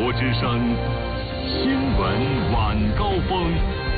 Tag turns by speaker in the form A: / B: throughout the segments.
A: 国之声新闻晚高峰。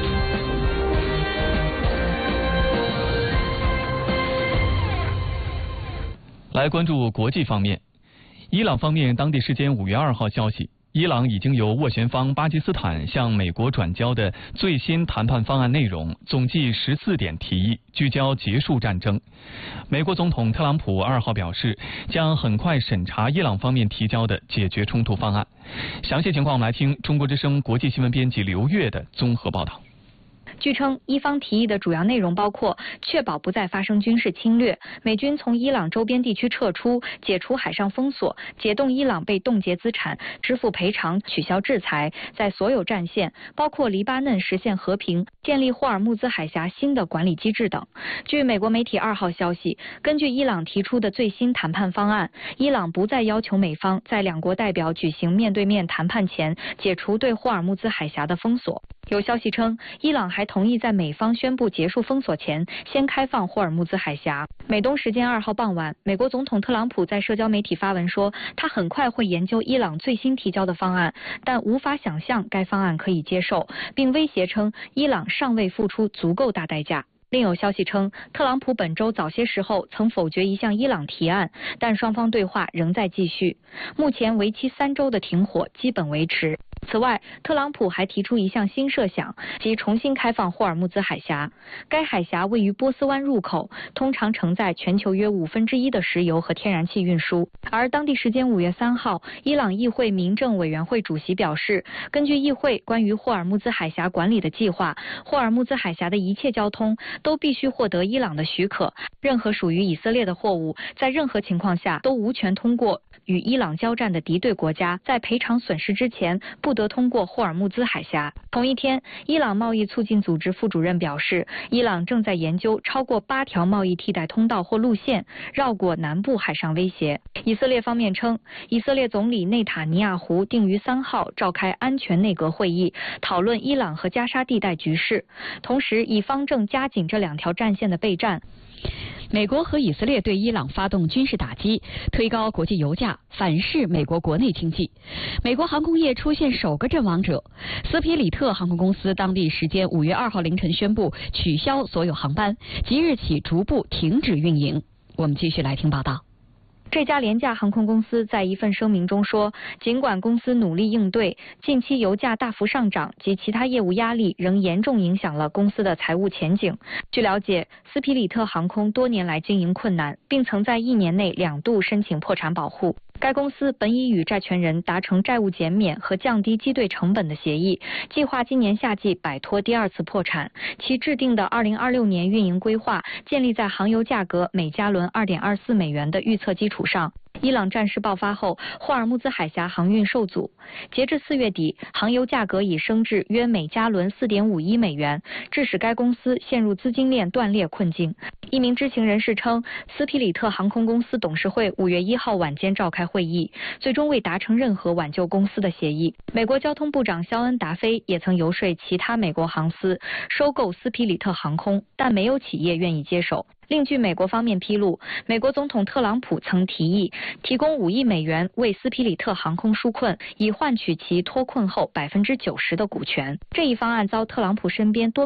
B: 来关注国际方面，伊朗方面当地时间5月2号消息，伊朗已经由斡旋方巴基斯坦向美国转交的最新谈判方案内容总计14点提议，聚焦结束战争。美国总统特朗普2号表示，将很快审查伊朗方面提交的解决冲突方案。详细情况我们来听中国之声国际新闻编辑刘越的综合报道。
C: 据称，伊方提议的主要内容包括确保不再发生军事侵略，美军从伊朗周边地区撤出，解除海上封锁，解冻伊朗被冻结资产，支付赔偿，取消制裁，在所有战线，包括黎巴嫩实现和平，建立霍尔木兹海峡新的管理机制等。据美国媒体2号消息，根据伊朗提出的最新谈判方案，伊朗不再要求美方在两国代表举行面对面谈判前解除对霍尔木兹海峡的封锁。有消息称，伊朗还同意在美方宣布结束封锁前，先开放霍尔木兹海峡。美东时间2号傍晚，美国总统特朗普在社交媒体发文说，他很快会研究伊朗最新提交的方案，但无法想象该方案可以接受，并威胁称伊朗尚未付出足够大代价。另有消息称，特朗普本周早些时候曾否决一项伊朗提案，但双方对话仍在继续。目前为期3周的停火基本维持。此外，特朗普还提出一项新设想，即重新开放霍尔木兹海峡。该海峡位于波斯湾入口，通常承载全球约1/5的石油和天然气运输。而当地时间5月3号，伊朗议会民政委员会主席表示，根据议会关于霍尔木兹海峡管理的计划，霍尔木兹海峡的一切交通都必须获得伊朗的许可，任何属于以色列的货物在任何情况下都无权通过与伊朗交战的敌对国家，在赔偿损失之前不得通过霍尔木兹海峡。同一天，伊朗贸易促进组织副主任表示，伊朗正在研究超过8条贸易替代通道或路线，绕过南部海上威胁。以色列方面称，以色列总理内塔尼亚胡定于3号召开安全内阁会议，讨论伊朗和加沙地带局势，同时以方正加紧这2条战线的备战。
D: 美国和以色列对伊朗发动军事打击，推高国际油价，反噬美国国内经济。美国航空业出现首个阵亡者，斯皮里特航空公司当地时间5月2号凌晨宣布取消所有航班，即日起逐步停止运营。我们继续来听报道。
C: 这家廉价航空公司在一份声明中说，尽管公司努力应对，近期油价大幅上涨及其他业务压力仍严重影响了公司的财务前景。据了解，斯皮里特航空多年来经营困难，并曾在1年内2度申请破产保护。该公司本已与债权人达成债务减免和降低机队成本的协议，计划今年夏季摆脱第2次破产。其制定的2026年运营规划建立在航油价格每加仑2.24美元的预测基础上。伊朗战事爆发后，霍尔木兹海峡航运受阻。截至4月底，航油价格已升至约每加仑4.51美元，致使该公司陷入资金链断裂困境。一名知情人士称，斯皮里特航空公司董事会5月1号晚间召开会议，最终未达成任何挽救公司的协议。美国交通部长肖恩·达菲也曾游说其他美国航司收购斯皮里特航空，但没有企业愿意接手。另据美国方面披露，美国总统特朗普曾提议提供5亿美元为斯皮里特航空纾困，以换取其脱困后90%的股权。这一方案遭特朗普身边多